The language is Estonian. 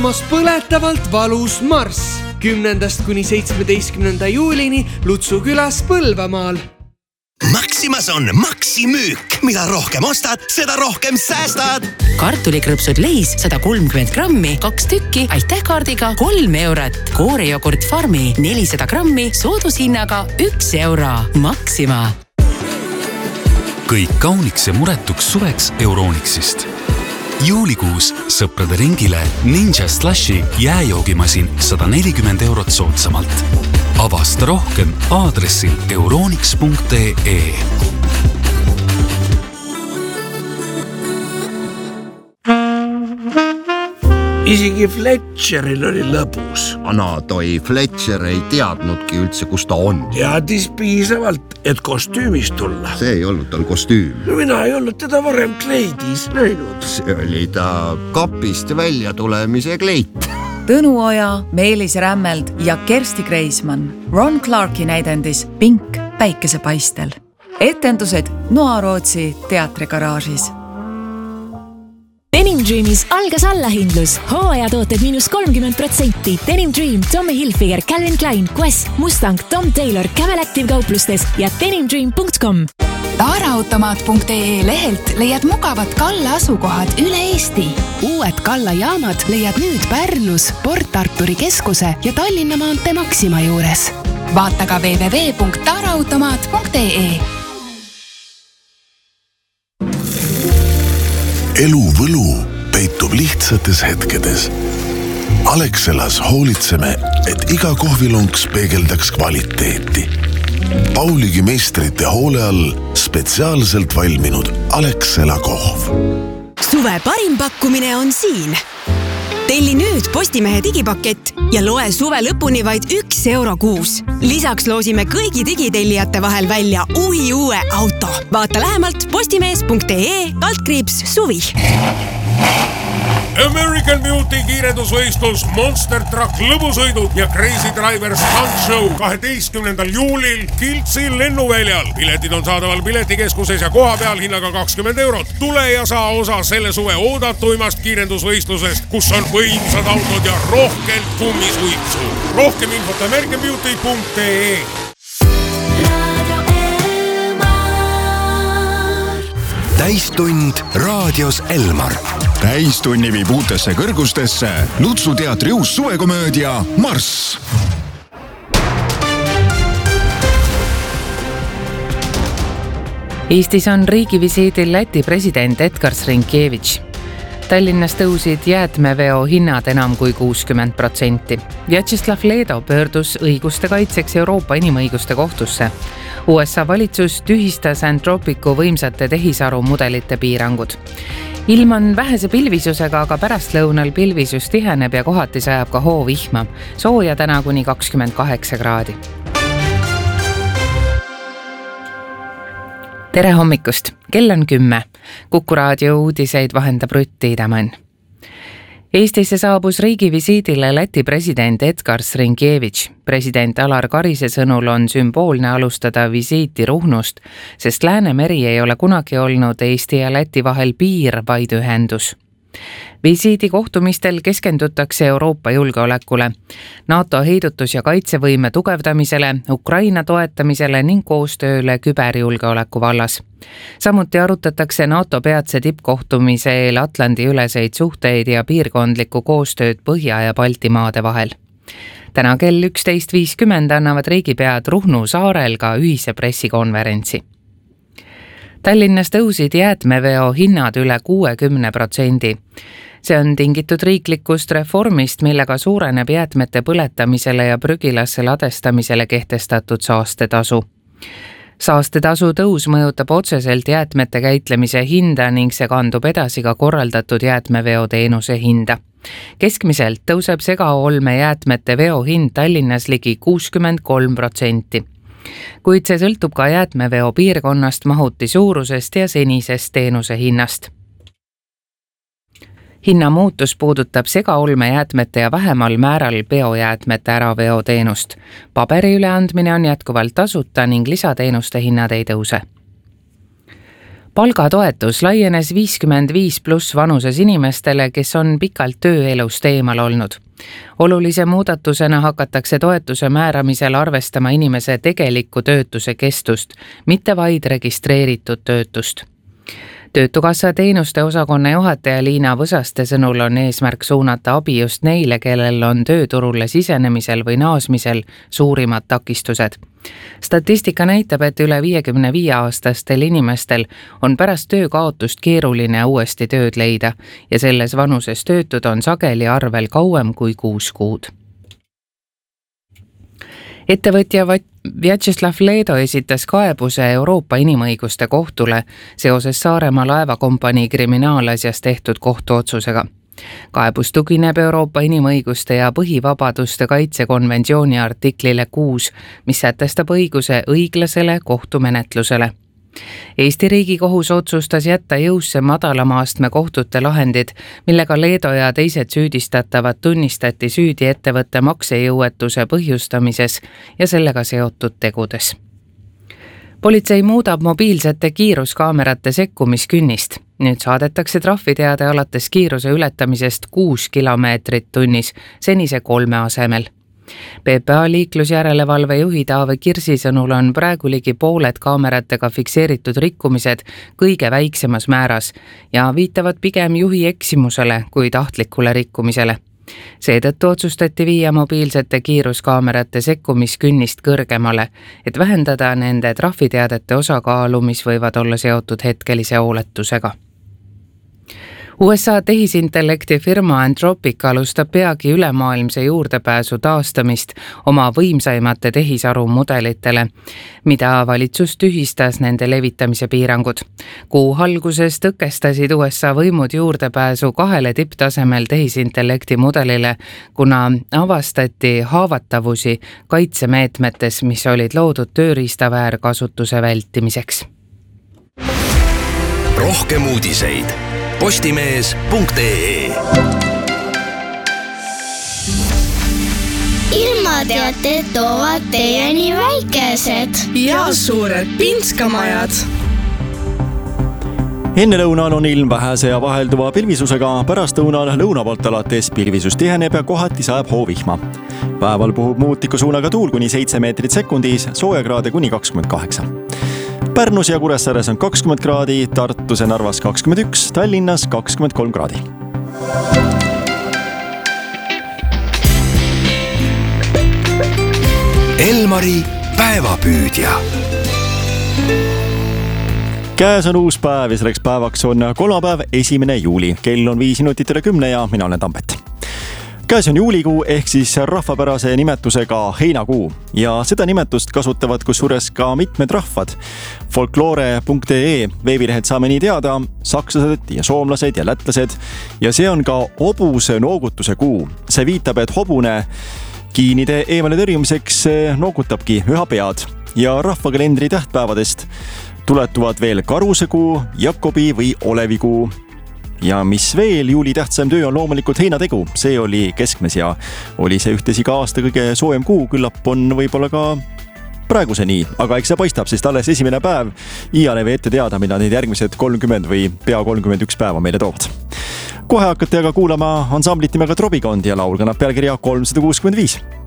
Põletavalt valus marss 10. kuni 17. juulini Lutsu külas Põlvamaal. Maximas on maksimüük. Mida rohkem ostad, seda rohkem säästad. Kartulikrõpsud Leis 130 grammi, 2 tükki, aitäh kaardiga 3 eurot. Koorejogurt Farmi 400 grammi, soodushinnaga 1 euro. Maxima. Kõik kauniks ja muretuks suveks Euronixist. Juulikuus sõprade ringile Ninja Slushi jääjoogimasin 140 eurot soodsamalt. Avasta rohkem aadressil euronix.ee. Isegi Fletcheril oli lõbus. Toi Fletcher ei teadnudki üldse, kus ta on. Teadis piisavalt, et kostüümis tulla. See ei olnud tal kostüüm. Mina ei olnud teda varem kleidis näinud. See oli ta kapist välja tulemise kleit. Tõnu Oja, Meelis Rämmeld ja Kersti Kreismann. Ron Clarki näidendis Pink päikesepaistel. Etendused Noarootsi teatrigaraažis. Denim Dreamis algas allahindlus. Hooajatooted -30%. Denim Dream, Tommy Hilfiger, Calvin Klein, Quest, Mustang, Tom Taylor, Camel Active kauplustes ja denimdream.com. Taaraautomaat.ee lehelt leiad mugavad Kalla asukohad üle Eesti. Uued Kalla jaamad leiad nüüd Pärnus, Port Arturi keskuse ja Tallinna maantee Maxima juures. Vaata ka www.taaraautomaat.ee. Elu võlu peitub lihtsates hetkedes. Alexelas hoolitseme, et iga kohvilonks peegeldaks kvaliteeti. Pauligi meistrite hoole all spetsiaalselt valminud Alexela kohv. Suve parim pakkumine on siin. Telli nüüd Postimehe digipakett ja loe suve lõpuni vaid 1 euro kuus. Lisaks loosime kõigi digitellijate vahel välja uue auto. Vaata lähemalt postimees.ee/suvi. American Beauty kiirendusvõistlus, Monster Truck lõbusõidud ja Crazy Driver Stunt Show 12. juulil Kiltsi lennuväljal. Piletid on saadaval piletikeskuses ja koha peal hinnaga 20 eurot. Tule ja saa osa selle suve oodatuimast kiirendusvõistlusest, kus on võimsad autod ja rohkelt kummisuitsu. Rohkem infot americanbeauty.ee. Täistund raadios Elmar. Täistunni viib uutesse kõrgustesse Lutsu teatri uus suvekomöödia Marss. Eestis on riigivisiidil Läti president Edgars Rinkēvič. Tallinnas tõusid jäätmeveo hinnad enam kui 60%. Vjatšeslav Leedo pöördus õiguste kaitseks Euroopa Inimõiguste kohtusse. USA valitsus tühistas Anthropicu võimsate tehisarumudelite piirangud. Ilm on vähese pilvisusega, aga pärastlõunal pilvisus tiheneb ja kohati sajab ka hoovihma. Sooja täna kuni 28 kraadi. Tere hommikust! Kell on 10. Kuku raadio uudiseid vahendab Rutt Tiidemann. Eestisse saabus riigivisiidile Läti president Edgars Rinkēvič. President Alar Karise sõnul on sümboolne alustada visiiti Ruhnust, sest Läänemeri ei ole kunagi olnud Eesti ja Läti vahel piir, vaid ühendus. Visiidi kohtumistel keskendutakse Euroopa julgeolekule, NATO heidutus- ja kaitsevõime tugevdamisele, Ukraina toetamisele ning koostööle küberjulgeoleku vallas. Samuti arutatakse NATO peatse tippkohtumise eel Atlandi üleseid suhteid ja piirkondlikku koostööd Põhja- ja Baltimaade vahel. Täna kell 11.50 annavad riigipead Ruhnu saarel ka ühise pressikonverentsi. Tallinnas tõusid jäätmeveo hinnad üle 60%. See on tingitud riiklikust reformist, millega suureneb jäätmete põletamisele ja prügilasse ladestamisele kehtestatud saastetasu. Saastetasu tõus mõjutab otseselt jäätmete käitlemise hinda ning see kandub edasi ka korraldatud jäätmeveo teenuse hinda. Keskmiselt tõuseb segaolme jäätmete veo hind Tallinnas ligi 63%. Kuid see sõltub ka jäätmeveo piirkonnast, mahuti suurusest ja senisest teenuse hinnast. Hinnamuutus puudutab segaolmejäätmete ja vähemal määral biojäätmete äraveo teenust. Paberi üleandmine on jätkuvalt tasuta ning lisateenuste hinnad ei tõuse. palgatoetus laienes 55+ vanuses inimestele, kes on pikalt tööelust eemal olnud. Olulise muudatusena hakatakse toetuse määramisel arvestama inimese tegeliku töötuse kestust, mitte vaid registreeritud töötust. Töötukassa teenuste osakonna juhataja Liina Võsaste sõnul on eesmärk suunata abi just neile, kellel on tööturule sisenemisel või naasmisel suurimad takistused. Statistika näitab, et üle 55-aastastel inimestel on pärast töö kaotust keeruline uuesti tööd leida ja selles vanuses töötud on sageli arvel kauem kui 6 kuud. Ettevõtja Vjatšeslav Leedo esitas kaebuse Euroopa Inimõiguste Kohtule seoses Saaremaa laevakompanii kriminaalasjas tehtud kohtuotsusega. Kaebus tugineb Euroopa Inimõiguste ja põhivabaduste kaitsekonventsiooni artiklile 6, mis sätestab õiguse õiglasele kohtumenetlusele. Eesti Riigikohus otsustas jätta jõusse madalama astme kohtute lahendid, millega Leedo ja teised süüdistatavad tunnistati süüdi ettevõtte maksejõuetuse põhjustamises ja sellega seotud tegudes. Politsei muudab mobiilsete kiiruskaamerate sekkumiskünnist. Nüüd saadetakse trahviteade alates kiiruse ületamisest 6 kilomeetrit tunnis, senise 3 asemel. PPA liiklusjärelevalve juhi Taave Kirsi sõnul on praegu ligi pooled kaameratega fikseeritud rikkumised kõige väiksemas määras ja viitavad pigem juhi eksimusele kui tahtlikule rikkumisele. Seetõttu otsustati viia mobiilsete kiiruskaamerate sekkumiskünnist kõrgemale, et vähendada nende trahviteadete osakaalu, mis võivad olla seotud hetkelise hooletusega. USA tehisintellekti firma Anthropic alustab peagi ülemaailmse juurdepääsu taastamist oma võimsaimate tehisaru mudelitele, mida valitsus tühistas nende levitamise piirangud. Kuu alguses tõkestasid USA võimud juurdepääsu 2 tipptasemel tehisintellekti mudelile, kuna avastati haavatavusi kaitsemeetmetes, mis olid loodud tööriistaväär kasutuse vältimiseks. Rohkem uudiseid postimees.ee. Ilmateated toovad teieni väikesed ja suured pinskamajad. Enne lõunal on ilm vähese ja vahelduva pilvisusega, pärast õunal lõuna poolt alates pilvisus tiheneb ja kohati sajab hoovihma. Päeval puhub muutiku suunaga tuul kuni 7 meetrit sekundis, soojakraade kuni 28. Pärnus ja Kuressaares on 20 kraadi, Tartus ja Narvas 21, Tallinnas 23 kraadi. Elmari päevapüüdja. Käes on uus päev ja selleks päevaks on kolmapäev 1. juuli. Kell on 5 minutit üle 10 ja mina olen Tambet. Käes on juulikuu ehk siis rahvapärase nimetusega heinakuu ja seda nimetust kasutavad kusjuures ka mitmed rahvad. Folklore.ee veebilehed saame nii teada, sakslased ja soomlased ja lätlased ja see on ka hobuse noogutuse kuu. See viitab, et hobune kiinide eemale tõrjumiseks noogutabki üha pead ja rahvakalendri tähtpäevadest tuletuvad veel karusekuu, Jakobi või olevikuu. Ja mis veel, juuli tähtsam töö on loomulikult heinategu. See oli keskmes ja oli see ühtesi ka aasta kõige soojem kuu, küllap on võib-olla ka praegu see nii, aga eks see paistab, sest alles 1. päev iiale või ette teada, mida neid järgmised 30 või pea 31 päeva meile toovad. Kohe hakkate aga kuulama ansamblit nimega Trobikond ja laul kannab pealkirja 365.